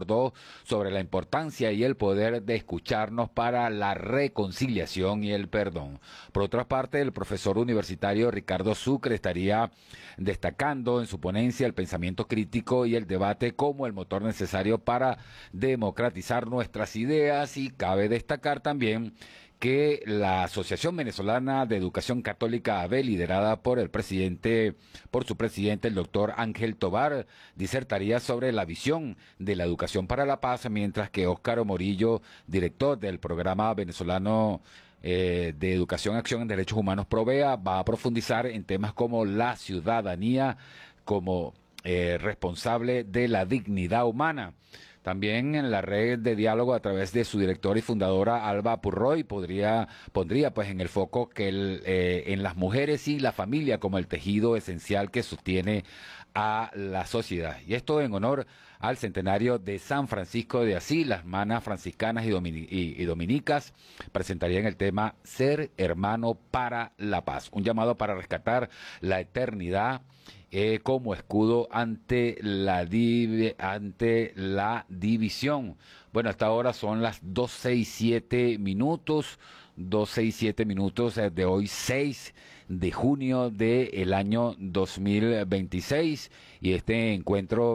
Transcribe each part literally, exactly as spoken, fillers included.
abordó sobre la importancia y el poder de escucharnos para la reconciliación y el perdón. Por otra parte, el profesor universitario Ricardo Sucre estaría destacando en su ponencia el pensamiento crítico y el debate como el motor necesario para democratizar nuestras ideas, y cabe destacar también que la Asociación Venezolana de Educación Católica A B, liderada por el presidente, por su presidente, el doctor Ángel Tobar, disertaría sobre la visión de la educación para la paz, mientras que Óscar Morillo, director del programa venezolano eh, de Educación, Acción en Derechos Humanos Provea, va a profundizar en temas como la ciudadanía como eh, responsable de la dignidad humana. También en la red de diálogo, a través de su directora y fundadora Alba Purroy, podría, pondría pues en el foco que el, eh, en las mujeres y la familia como el tejido esencial que sostiene a la sociedad. Y esto en honor al centenario de San Francisco de Asís. Las hermanas franciscanas y, domini y, y dominicas presentarían el tema Ser Hermano para la Paz, un llamado para rescatar la eternidad Eh, como escudo ante la div ante la división. Bueno, hasta ahora son las doce y siete minutos, doce y siete minutos de hoy, seis de junio del año dos mil veintiséis, y este encuentro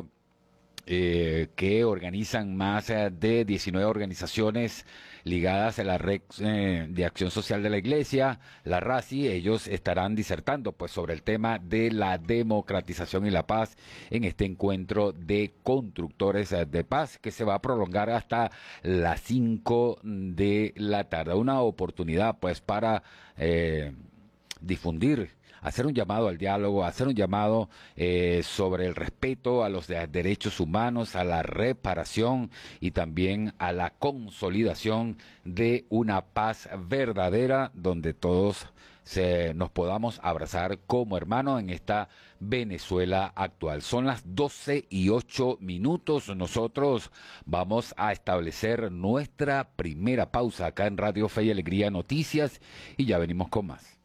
Eh, que organizan más eh, de diecinueve organizaciones ligadas a la red eh, de acción social de la Iglesia, la RACI. Ellos estarán disertando pues sobre el tema de la democratización y la paz en este encuentro de constructores eh, de paz, que se va a prolongar hasta las cinco de la tarde. Una oportunidad pues para eh, difundir, hacer un llamado al diálogo, hacer un llamado eh, sobre el respeto a los de derechos humanos, a la reparación y también a la consolidación de una paz verdadera, donde todos se, nos podamos abrazar como hermanos en esta Venezuela actual. Son las doce y ocho minutos. Nosotros vamos a establecer nuestra primera pausa acá en Radio Fe y Alegría Noticias, y ya venimos con más.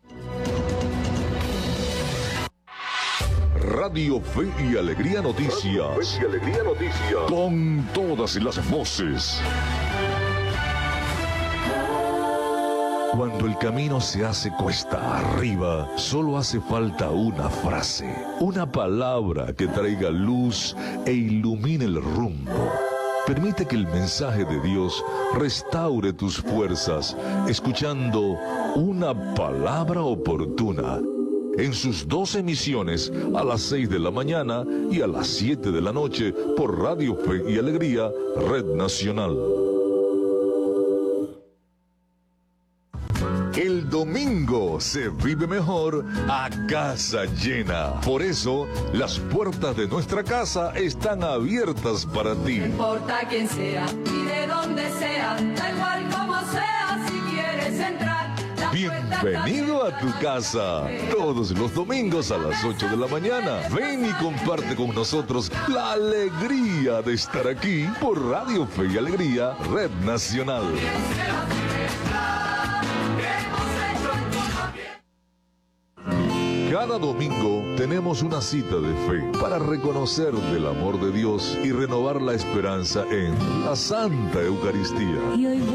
Radio Fe y Alegría Noticias. Radio Fe y Alegría Noticias. Con todas las voces. Cuando el camino se hace cuesta arriba, solo hace falta una frase, una palabra que traiga luz e ilumine el rumbo. Permite que el mensaje de Dios restaure tus fuerzas, escuchando una palabra oportuna. En sus dos emisiones, a las seis de la mañana y a las siete de la noche, por Radio Fe y Alegría, Red Nacional. El domingo se vive mejor a casa llena. Por eso, las puertas de nuestra casa están abiertas para ti. No importa quién sea y de dónde sea, da igual como sea, si quieres entrar. Bienvenido a tu casa. Todos los domingos a las ocho de la mañana. Ven y comparte con nosotros la alegría de estar aquí por Radio Fe y Alegría, Red Nacional. Cada domingo tenemos una cita de fe para reconocer del amor de Dios y renovar la esperanza en la Santa Eucaristía.